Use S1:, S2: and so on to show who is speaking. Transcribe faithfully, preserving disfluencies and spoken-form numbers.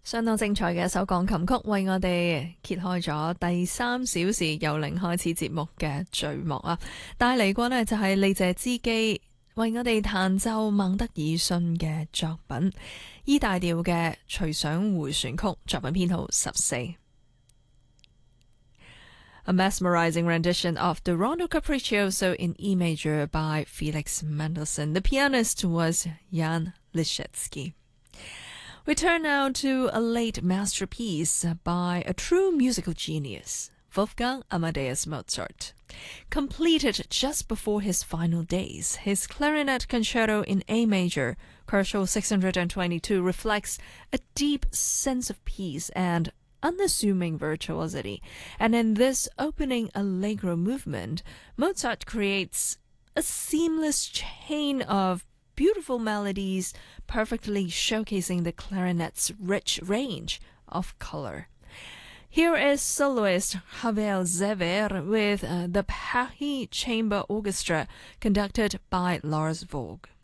S1: 相當精彩嘅一首鋼琴曲，為我哋揭開咗第三小時由零開始節目嘅序幕啊！帶嚟過呢就係李謝之基為我哋彈奏孟德爾遜嘅作品 E 大調嘅隨想回旋曲，作品編號十四。A mesmerizing rendition of the Rondo Capriccioso in E major by Felix Mendelssohn. The pianist was Jan Liszewski. We turn now to a late masterpiece by a true musical genius, Wolfgang Amadeus Mozart. Completed just before his final days, his clarinet concerto in A major, Korsho six hundred twenty-two, reflects a deep sense of peace and unassuming virtuosity. And in this opening allegro movement, Mozart creates a seamless chain of beautiful melodies, perfectly showcasing the clarinet's rich range of color. Here is soloist Ravel Zever with uh, the Paris Chamber Orchestra, conducted by Lars Vogt.